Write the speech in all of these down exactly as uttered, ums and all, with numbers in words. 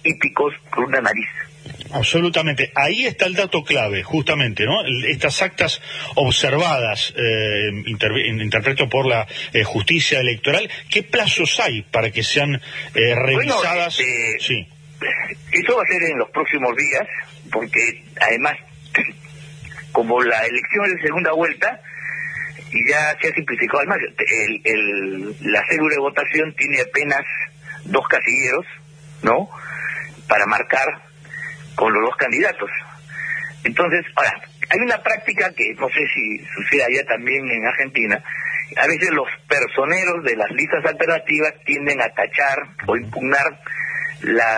hípicos por una nariz. Absolutamente. Ahí está el dato clave, justamente, ¿no? Estas actas observadas, eh, interv- interpreto por la eh, justicia electoral, ¿qué plazos hay para que sean eh, revisadas? Bueno, este, sí. Eso va a ser en los próximos días, porque además, como la elección es de segunda vuelta, y ya se ha simplificado al máximo, el, el, la cédula de votación tiene apenas dos casilleros, ¿no?, para marcar con los dos candidatos. Entonces, ahora, hay una práctica que no sé si sucede allá también en Argentina. A veces los personeros de las listas alternativas tienden a tachar o impugnar las,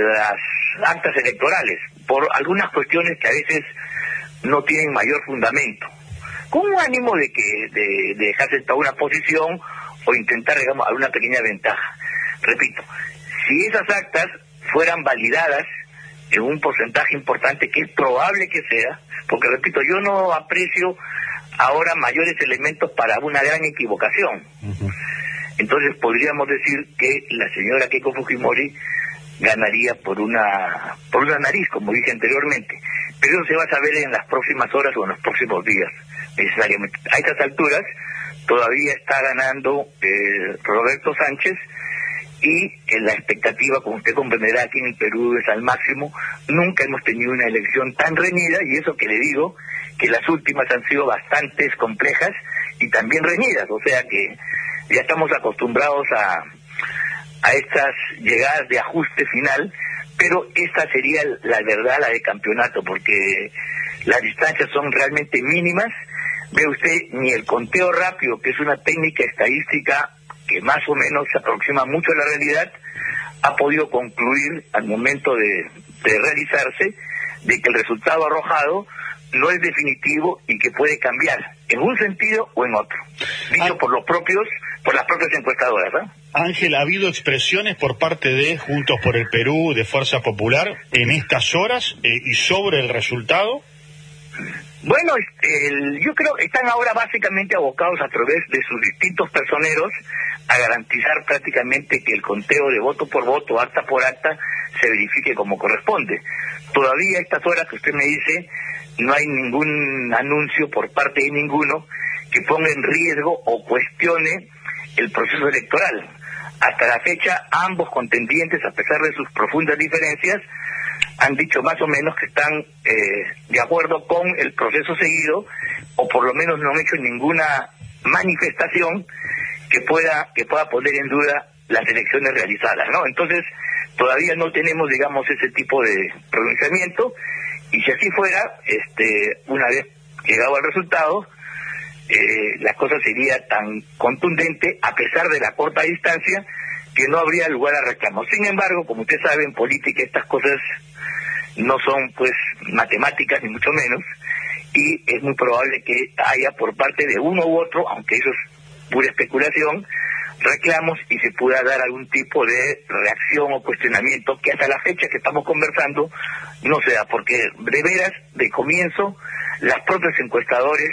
las actas electorales por algunas cuestiones que a veces no tienen mayor fundamento, con un ánimo de que de, de dejarse toda una posición o intentar, digamos, alguna pequeña ventaja. Repito, si esas actas fueran validadas en un porcentaje importante, que es probable que sea, porque repito, yo no aprecio ahora mayores elementos para una gran equivocación. Uh-huh. Entonces podríamos decir que la señora Keiko Fujimori ganaría por una por una nariz, como dije anteriormente, pero eso se va a saber en las próximas horas o en los próximos días, necesariamente. A estas alturas todavía está ganando eh, Roberto Sánchez, y en la expectativa, como usted comprenderá, aquí en el Perú es al máximo. Nunca hemos tenido una elección tan reñida, y eso que le digo, que las últimas han sido bastantes complejas y también reñidas, o sea que ya estamos acostumbrados a, a estas llegadas de ajuste final, pero esta sería la verdad, la de campeonato, porque las distancias son realmente mínimas. Ve usted, ni el conteo rápido, que es una técnica estadística que más o menos se aproxima mucho a la realidad, ha podido concluir al momento de, de realizarse de que el resultado arrojado no es definitivo y que puede cambiar en un sentido o en otro, dicho ah, por los propios, por las propias encuestadoras, ¿eh? Ángel, ¿ha habido expresiones por parte de Juntos por el Perú, de Fuerza Popular, en estas horas eh, y sobre el resultado? Bueno, el, yo creo que están ahora básicamente abocados a través de sus distintos personeros a garantizar prácticamente que el conteo de voto por voto, acta por acta, se verifique como corresponde. Todavía a estas horas que usted me dice, no hay ningún anuncio por parte de ninguno que ponga en riesgo o cuestione el proceso electoral. Hasta la fecha, ambos contendientes, a pesar de sus profundas diferencias, han dicho más o menos que están eh, de acuerdo con el proceso seguido, o por lo menos no han hecho ninguna manifestación que pueda que pueda poner en duda las elecciones realizadas, ¿no? Entonces, todavía no tenemos, digamos, ese tipo de pronunciamiento, y si así fuera, este, una vez llegado al resultado, eh, la cosa sería tan contundente, a pesar de la corta distancia, que no habría lugar a reclamos. Sin embargo, como usted sabe, en política estas cosas no son, pues, matemáticas, ni mucho menos, y es muy probable que haya por parte de uno u otro, aunque eso es pura especulación, reclamos y se pueda dar algún tipo de reacción o cuestionamiento que hasta la fecha que estamos conversando no se da, porque de veras, de comienzo, las propias encuestadores,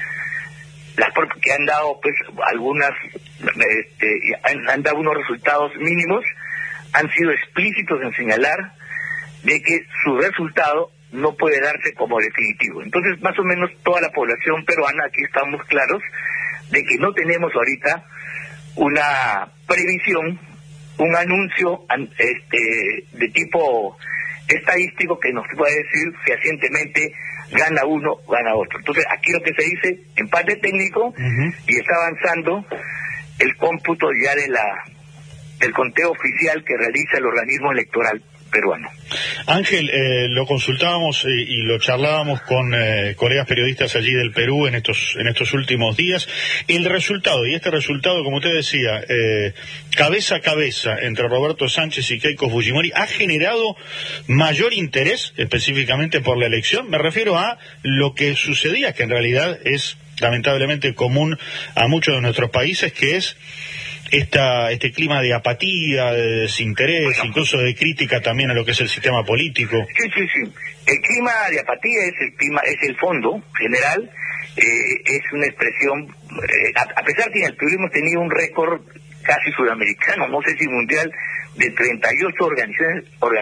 las propias que han dado pues algunas, este, han, han dado unos resultados mínimos, han sido explícitos en señalar de que su resultado no puede darse como definitivo. Entonces, más o menos toda la población peruana, aquí estamos claros de que no tenemos ahorita una previsión, un anuncio este, de tipo estadístico que nos pueda decir fehacientemente gana uno, gana otro. Entonces, aquí lo que se dice, empate técnico, uh-huh. y está avanzando el cómputo ya de la del conteo oficial que realiza el organismo electoral peruano. Ángel, eh, lo consultábamos eh, y lo charlábamos con eh, colegas periodistas allí del Perú en estos en estos últimos días. El resultado, y este resultado, como usted decía, eh, cabeza a cabeza entre Roberto Sánchez y Keiko Fujimori, ¿ha generado mayor interés específicamente por la elección? Me refiero a lo que sucedía, que en realidad es lamentablemente común a muchos de nuestros países, que es Esta, este clima de apatía, de desinterés, bueno, incluso de crítica también a lo que es el sistema político. Sí, sí, sí. El clima de apatía es el clima, es el fondo general, eh, es una expresión, eh, a, a pesar que en el Perú hemos tenido un récord casi sudamericano, no sé si mundial, de treinta y ocho organizaciones, organizaciones